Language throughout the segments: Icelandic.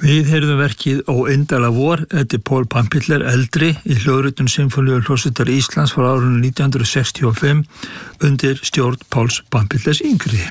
Við heyrðum verkið Ó indæla vor eftir Paul Pampiller eldri í hljóðritun Sinfóníuhljómsveitar Íslands frá árinu 1965 undir stjórn Páls Pampillers yngri.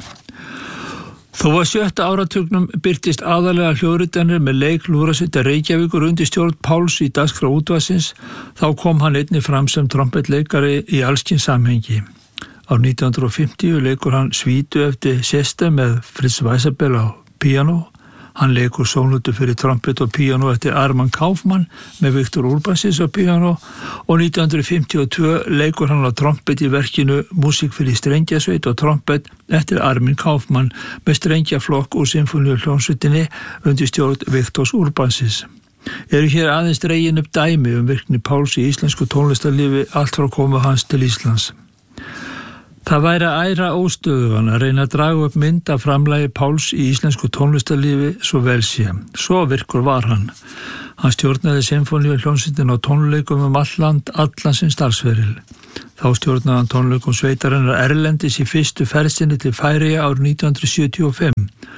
Þó að 7. áratugnum birtist aðalega hljóðritanir með leik Lúðrasveitar Reykjavíkur undir stjórn Páls í dagskrá útvarpsins, þá kom hann einnig fram sem trompetleikari í allskyns samhengi. Árið 1950 leikur hann svítu eftir Seste með Fritz Weisabel á píanó. Hann leikur sónutu fyrir trompet og píanó eftir Arman Kaufmann með Viktor Urbansis á píanó og 1952 leikur hann á trompet í verkinu Músík fyrir strengjasveit og trompet eftir Armin Kaufmann með strengjaflokk úr Sinfóníuhljómsveitinni undir stjórn Viktors Urbansis. Eru hér aðeins dregin upp dæmi virkni Páls í íslensku tónlistarlífi allt frá komu hans til Íslands. Það væri að æra óstöðugan að reyna að draga upp mynd af framlagi Páls í íslensku tónlistarlífi svo vel sé. Svo virkur var hann. Hann stjórnaði Sinfóníuhljómsveitina á tónleikum all land, allan sinn starfsferil. Þá stjórnaði hann tónleikum sveitarinnar erlendis í fyrstu ferð sinni til Færeyja árið 1975.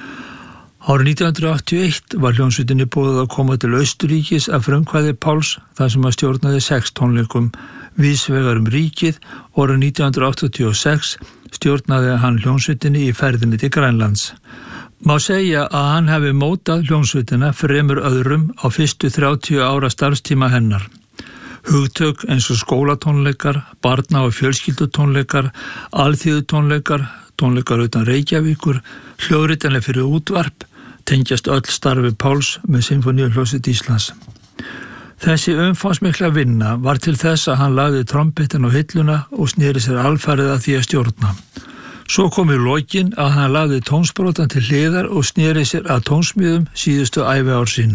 Árið 1981 var hljómsveitinni boðið að koma til Austurríkis að frumkvæði Páls þar sem hann stjórnaði 6 tónleikum víðsvegar ríkið og árið 1986 stjórnaði hann hljómsveitinni í ferðinni til Grænlands. Má segja að hann hefði mótað hljómsveitina fremur öðrum á fyrstu 30 ára starfstíma hennar. Hugtök eins og skólatónleikar, barna- og fjölskyldutónleikar, alþýðutónleikar, tónleikar utan Reykjavíkur, hljóðritanir fyrir útvarp, tengjast öll starfi Páls með Sinfóníuhljómsveit Íslands. Þessi umfangsmikla vinna var til þess að hann lagði trompetin á hilluna og sneri sér alfarið að því að stjórna. Svo kom í lokin að hann lagði tónsbrotan til hliðar og sneri sér að tónsmíðum síðustu æviár sín.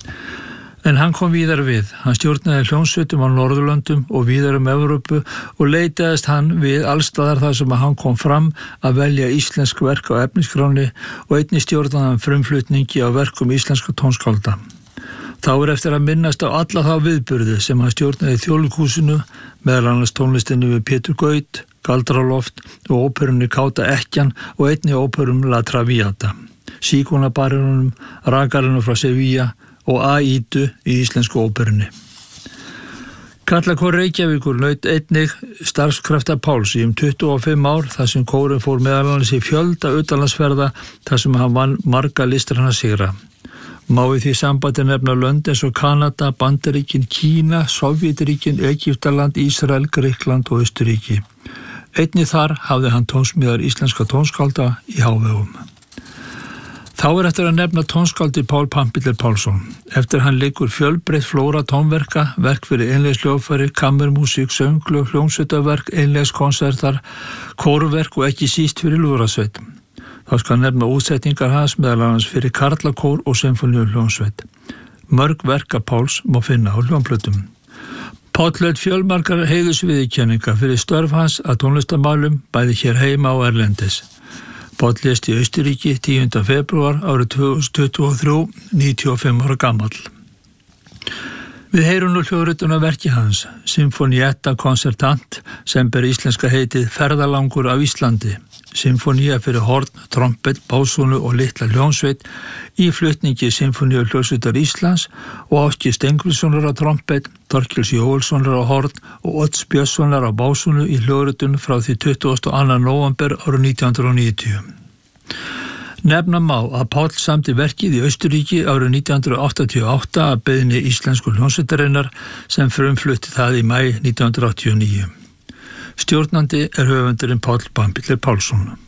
En hann kom víðar við. Hann stjórnaði hljómsveitum á Norðurlöndum og víðar Evrópu og leitaðist hann við allstaðar þar sem hann kom fram að velja íslensk verk á efnisskráni og einnig stjórnaði hann frumflutningi á verkum íslenska tónskálda. Þá eftir að minnast á alla þá viðburði sem hann stjórnaði í Þjóðleikhúsinu, meðal annars tónlistinni við Pétur Gaut, Galdraloft og óperunni Káta Ekkjan og einnig óperum La Traviata, Síkonabarinunum, Rakarinu frá Sevilla og Aidu í íslensku óperunni. Karlakór Reykjavíkur naut einnig starfskrafta Páls í 25 ár þar sem kórinn fór meðal annars í fjölda utanlandsferða þar sem hann vann marga listræna sigra. Má í því sambandi nefna lönd eins og Kanada, Bandaríkin, Kína, Sovjetríkin, Egyptaland, Ísrael, Grikkland og Austurríki. Einnig þar hafði hann tónsmíðar íslenska tónskálda í hávegum. Þá eftir að nefna tónskáldi Pál Pampiller Pálsson. Eftir hann leikur fjölbreytt flóra tónverka, verk fyrir einleikshljóðfæri, kammermúsík, sönglög, hljómsveitaverk, einleikskonsertar, kórverk og ekki síst fyrir lúðrasveit. Þá skal nefna útsetningar hans meðal annars fyrir karlakór og Sinfóníuhljómsveit. Mörg verka Páls má finna á hljómplötum. Páll hlaut fjölmargar heiðursviðurkenningar fyrir störf hans að tónlistarmálum bæði hér heima og erlendis. Páll lést í Austurríki 10. febrúar árið 2023, 95 ára gamall. Við heyrum nú hljóðritun af verki hans, Sinfonietta Concertant, sem ber íslenska heitið Ferðalangur af Íslandi. Sinfonía fyrir horn, trompet, básúnu og litla hljómsveit í flutningi Sinfóníuhljómsveitar Íslands og Áski Stengvilssonar á trompet, Þorkels Jóelssonar á horn og Odds Björnssonar á básúnu í hljóðritun frá því 22. nóvember árið 1990. Nefna má að Páll samdi verkið í Austurríki árið 1988 að beiðni íslensku hljómsveitarinnar sem frumflutti það í maí 1989. Stjórnandi höfundurinn Páll Pampiller Pálsson.